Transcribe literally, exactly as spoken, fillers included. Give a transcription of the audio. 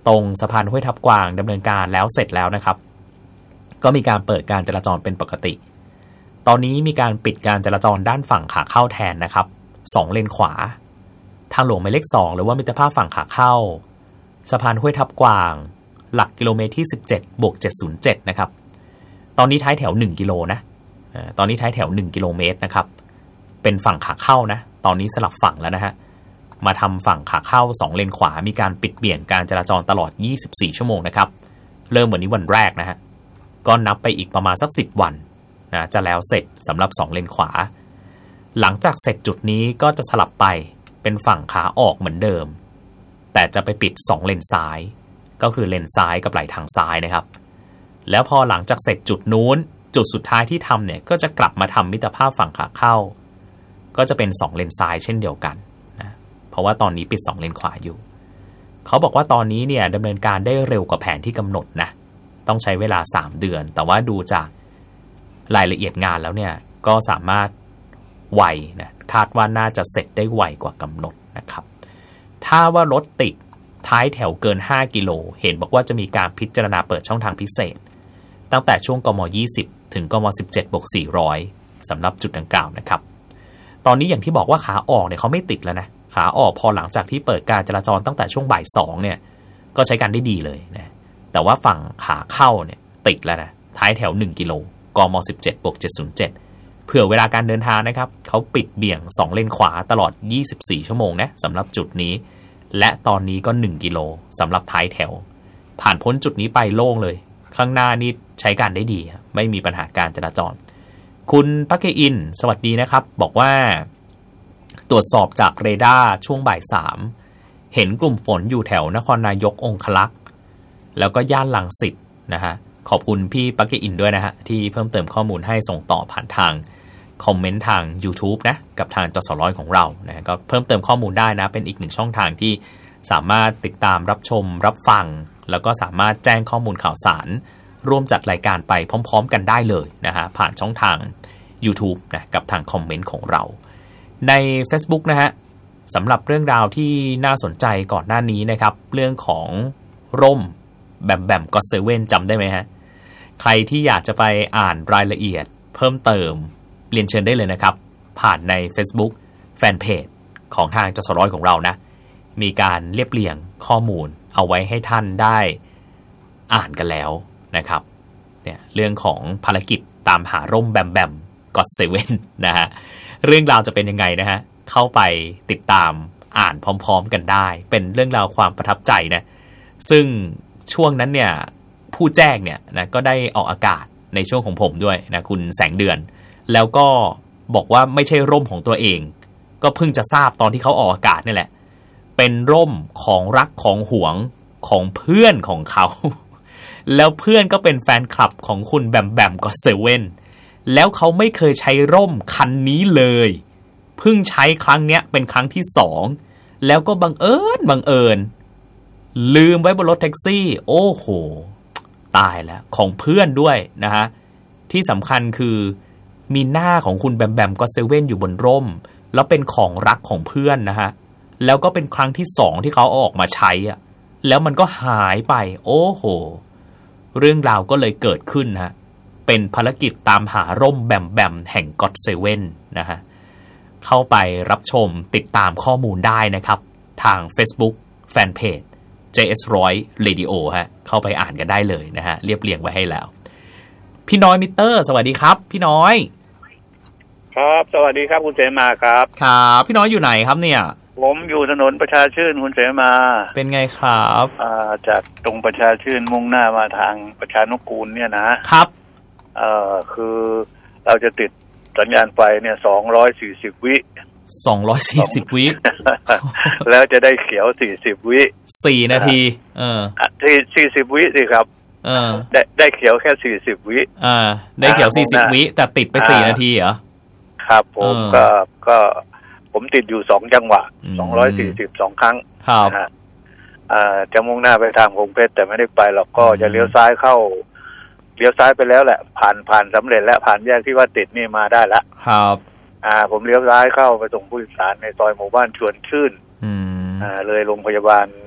ตรงสะพานห้วยทับกวางดำเนินการแล้วเสร็จแล้วนะครับก็มีการเปิดการจราจรเป็นปกติตอนนี้มีการปิดการจราจรด้านฝั่งขาเข้าแทนนะครับสองเลนขวาทางหลวงหมายเลขสองหรือว่ามิตรภาพฝั่งขาเข้าสะพานห้วยทับกวางหลักกิโลเมตรที่สิบเจ็ดบวกเจ็ดศูนย์เจ็ดนะครับตอนนี้ท้ายแถวหนึ่งกิโลนะตอนนี้ท้ายแถวหนึ่งกิโลเมตรนะครับเป็นฝั่งขาเข้านะตอนนี้สลับฝั่งแล้วนะฮะมาทำฝั่งขาเข้าสองเลนขวามีการปิดเบี่ยงการจราจรตลอดยี่สิบสี่ชั่วโมงนะครับเริ่มวันนี้วันแรกนะฮะก็นับไปอีกประมาณสักสิบวันนะจะแล้วเสร็จสำหรับสองเลนขวาหลังจากเสร็จจุดนี้ก็จะสลับไปเป็นฝั่งขาออกเหมือนเดิมแต่จะไปปิดสองเลนซ้ายก็คือเลนซ้ายกับไหลทางซ้ายนะครับแล้วพอหลังจากเสร็จจุดนู้นจุดสุดท้ายที่ทำเนี่ยก็จะกลับมาทำมิตรภาพฝั่งขาเข้าก็จะเป็นสองเลนซ้ายเช่นเดียวกันนะเพราะว่าตอนนี้ปิดสองเลนขวาอยู่เขาบอกว่าตอนนี้เนี่ยดำเนินการได้เร็วกว่าแผนที่กำหนดนะต้องใช้เวลาสามเดือนแต่ว่าดูจากรายละเอียดงานแล้วเนี่ยก็สามารถไวนะคาดว่าน่าจะเสร็จได้ไวกว่ากำหนดนะครับถ้าว่ารถติดท้ายแถวเกินห้ากิโลเห็นบอกว่าจะมีการพิจารณาเปิดช่องทางพิเศษตั้งแต่ช่วงกมยี่สิบถึงกมสิบเจ็ดบวกสี่ร้อยสำหรับจุดดังกล่าวนะครับตอนนี้อย่างที่บอกว่าขาออกเนี่ยเขาไม่ติดแล้วนะขาออกพอหลังจากที่เปิดการจราจรตั้งแต่ช่วงบ่ายสองเนี่ยก็ใช้การได้ดีเลยนะแต่ว่าฝั่งขาเข้าเนี่ยติดแล้วนะท้ายแถวหนึ่งกิโลกมสิบเจ็ดบวกเจ็ดศูนย์เจ็ดเผื่อเวลาการเดินทางนะครับเขาปิดเบี่ยงสองเลนขวาตลอดยี่สิบสี่ชั่วโมงนะสำหรับจุดนี้และตอนนี้ก็หนึ่งกิโลสำหรับท้ายแถวผ่านพ้นจุดนี้ไปโล่งเลยข้างหน้านี่ใช้การได้ดีไม่มีปัญหาการจราจรคุณปักเกอินสวัสดีนะครับบอกว่าตรวจสอบจากเรดาร์ช่วงบ่ายสามเห็นกลุ่มฝนอยู่แถวนครนายกองคลักษ์แล้วก็ย่านลังสิตนะฮะขอบคุณพี่ปักเกอินด้วยนะฮะที่เพิ่มเติมข้อมูลให้ส่งต่อผ่านทางคอมเมนต์ทาง YouTube นะกับทางจสร้อยของเรานะก็เพิ่มเติมข้อมูลได้นะเป็นอีกหนึ่งช่องทางที่สามารถติดตามรับชมรับฟังแล้วก็สามารถแจ้งข้อมูลข่าวสารร่วมจัดรายการไปพร้อมๆกันได้เลยนะฮะผ่านช่องทาง YouTube นะกับทางคอมเมนต์ของเราใน Facebook นะฮะสำหรับเรื่องราวที่น่าสนใจก่อนหน้านี้นะครับเรื่องของร่มแบมแบมก็อตเซเว่นจำได้ไหมฮะใครที่อยากจะไปอ่านรายละเอียดเพิ่มเติมเรียนเชิญได้เลยนะครับผ่านใน Facebook Fanpage ของทางจสร้อยของเรานะมีการเรียบเรียงข้อมูลเอาไว้ให้ท่านได้อ่านกันแล้วนะครับเนี่ยเรื่องของภารกิจตามหาร่มแบมแบมก็อตเซเว่นนะฮะเรื่องราวจะเป็นยังไงนะฮะเข้าไปติดตามอ่านพร้อมๆกันได้เป็นเรื่องราวความประทับใจนะซึ่งช่วงนั้นเนี่ยผู้แจ้งเนี่ยนะก็ได้ออกอากาศในช่วงของผมด้วยนะคุณแสงเดือนแล้วก็บอกว่าไม่ใช่ร่มของตัวเองก็เพิ่งจะทราบตอนที่เขาออกอากาศนี่แหละเป็นร่มของรักของหวงของเพื่อนของเขาแล้วเพื่อนก็เป็นแฟนคลับของคุณแบมแบมก็อตเซเว่นแล้วเขาไม่เคยใช้ร่มคันนี้เลยเพิ่งใช้ครั้งเนี้ยเป็นครั้งที่สองแล้วก็บังเอิญบังเอิญลืมไว้บนรถแท็กซี่โอ้โหตายแล้วของเพื่อนด้วยนะฮะที่สำคัญคือมีหน้าของคุณแบมแบมก็อตเซเว่นอยู่บนร่มแล้วเป็นของรักของเพื่อนนะฮะแล้วก็เป็นครั้งที่สองที่เขาเอาออกมาใช้อ่ะแล้วมันก็หายไปโอ้โหเรื่องราวก็เลยเกิดขึ้นฮะเป็นภารกิจตามหาร่มแบมแบมแห่งก็อตเซเว่นนะฮะเข้าไปรับชมติดตามข้อมูลได้นะครับทาง Facebook Fanpage เจ เอส หนึ่งร้อย Radio ฮะเข้าไปอ่านกันได้เลยนะฮะเรียบเรียงไว้ให้แล้วพี่น้อยมิเตอร์สวัสดีครับพี่น้อยครับสวัสดีครับคุณเสมาครับครับพี่น้อยอยู่ไหนครับเนี่ยผมอยู่ถนนประชาชื่นคุณเสมาเป็นไงครับอ่าจากตรงประชาชื่นมุ่งหน้ามาทางประชานุกูลเนี่ยนะครับเอ่อคือเราจะติดสัญญาณไฟเนี่ยสองร้อยสี่สิบวิสองร้อยสี่สิบวิแล้วจะได้เขียวสี่สิบวิสี่นาทีเออที่สี่สิบวิสิครับเออได้ได้เขียวแค่สี่สิบวิอ่าได้เขียวสี่สิบวิแต่ติดไปสี่นาทีเหรอครับผมก็ก็ผมติดอยู่สองจังหวะสองร้อยสี่สิบสองครั้งนะฮะอ่าจะมุ่งหน้าไปทางพงเพชรแต่ไม่ได้ไปหรอกก็จะเลี้ยวซ้ายเข้าเลี้ยวซ้ายไปแล้วแหละผ่านผ่านสำเร็จแล้วผ่านแยกที่ว่าติดนี่มาได้ละครับอ่าผมเลี้ยวซ้ายเข้าไปส่งผู้โดยสารในซอยหมู่บ้านชวนชื่นอ่าเลยโรงพยาบาล